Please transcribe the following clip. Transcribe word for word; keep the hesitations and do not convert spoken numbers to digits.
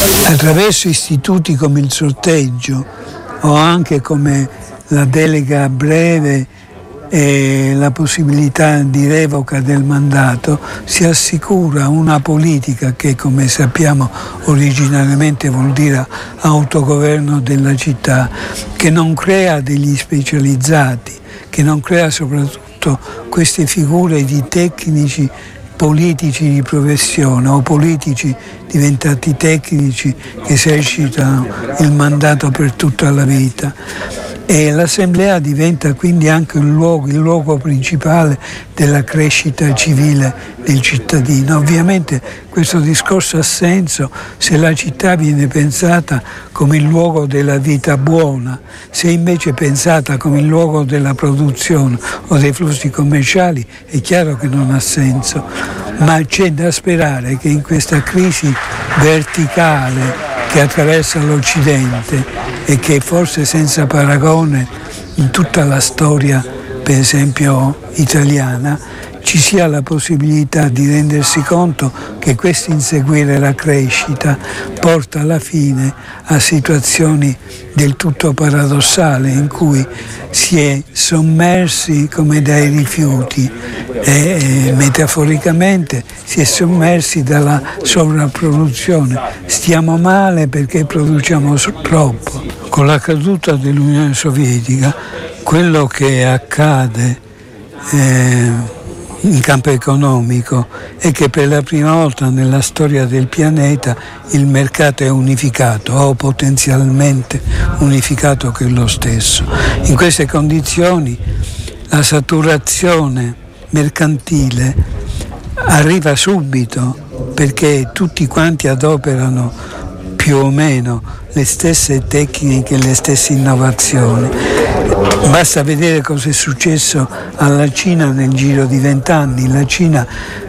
Attraverso istituti come il sorteggio o anche come la delega breve e la possibilità di revoca del mandato si assicura una politica che, come sappiamo, originariamente vuol dire autogoverno della città, che non crea degli specializzati, che non crea soprattutto queste figure di tecnici politici di professione o politici diventati tecnici che esercitano il mandato per tutta la vita. E l'assemblea diventa quindi anche il luogo, il luogo principale della crescita civile del cittadino. Ovviamente questo discorso ha senso se la città viene pensata come il luogo della vita buona, se invece è pensata come il luogo della produzione o dei flussi commerciali è chiaro che non ha senso, ma c'è da sperare che in questa crisi verticale che attraversa l'Occidente e che forse senza paragone in tutta la storia, per esempio italiana, ci sia la possibilità di rendersi conto che questo inseguire la crescita porta alla fine a situazioni del tutto paradossali in cui si è sommersi come dai rifiuti e, e metaforicamente si è sommersi dalla sovrapproduzione. Stiamo male perché produciamo troppo. Con la caduta dell'Unione Sovietica quello che accade eh, in campo economico è che per la prima volta nella storia del pianeta il mercato è unificato o potenzialmente unificato che è lo stesso. In queste condizioni la saturazione mercantile arriva subito perché tutti quanti adoperano più o meno le stesse tecniche, le stesse innovazioni. Basta vedere cosa è successo alla Cina nel giro di vent'anni. La Cina